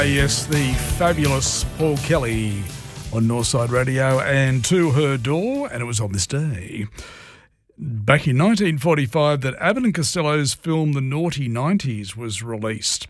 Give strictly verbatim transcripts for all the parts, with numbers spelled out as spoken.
Yes, the fabulous Paul Kelly on Northside Radio and To Her Door, and it was on this day back in nineteen forty-five that Abbott and Costello's film The Naughty Nineties was released.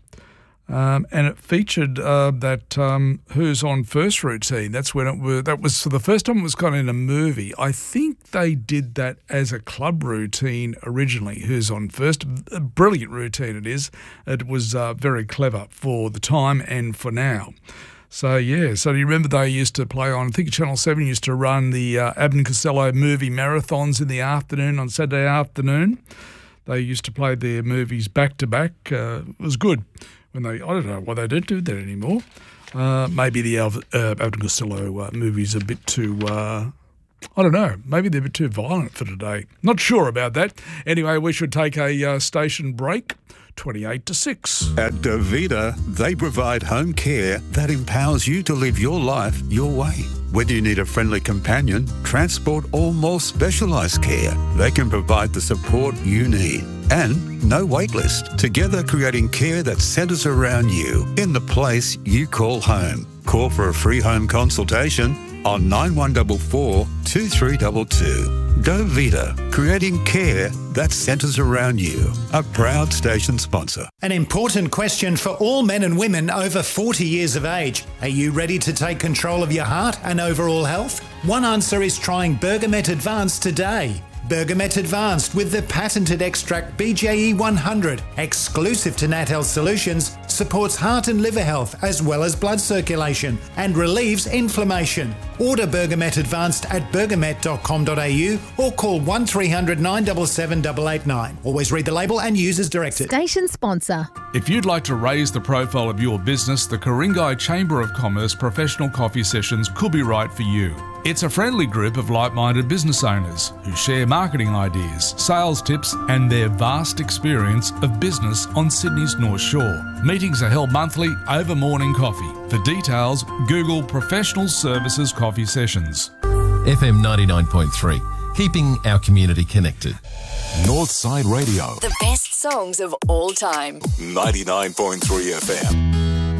Um, and it featured uh, that um, Who's On First routine. That's when it was, that was for the first time it was kind of in a movie. I think they did that as a club routine originally, Who's On First. A brilliant routine it is. It was uh, very clever for the time and for now. So, yeah, so do you remember they used to play on, I think Channel seven used to run the uh, Abbott and Costello movie marathons in the afternoon, on Saturday afternoon. They used to play their movies back to back. Uh, it was good. When they, I don't know why they don't do that anymore. Uh, maybe the Abbott uh, and Costello uh, movies are a bit too, uh, I don't know, maybe they're a bit too violent for today. Not sure about that. Anyway, we should take a uh, station break. twenty-eight to six. At Davita, they provide home care that empowers you to live your life your way. Whether you need a friendly companion, transport, or more specialised care, they can provide the support you need. And no wait list. Together creating care that centres around you in the place you call home. Call for a free home consultation on nine one four four, two three two two. Davita, creating care that centres around you. A proud station sponsor. An important question for all men and women over forty years of age. Are you ready to take control of your heart and overall health? One answer is trying Bergamet Advanced today. Bergamet Advanced with the patented extract B J E one hundred, exclusive to Nat Health Solutions, supports heart and liver health as well as blood circulation and relieves inflammation. Order Bergamet Advanced at bergamet dot com dot a u or call one three hundred, nine seven seven, eight eight nine. Always read the label and use as directed. Station sponsor. If you'd like to raise the profile of your business, the Ku-ring-gai Chamber of Commerce Professional Coffee Sessions could be right for you. It's a friendly group of like-minded business owners who share marketing ideas, sales tips and their vast experience of business on Sydney's North Shore. Meetings are held monthly over morning coffee. For details, Google Professional Services Coffee Sessions. F M ninety-nine point three, keeping our community connected. Northside Radio. The best songs of all time. ninety-nine point three F M.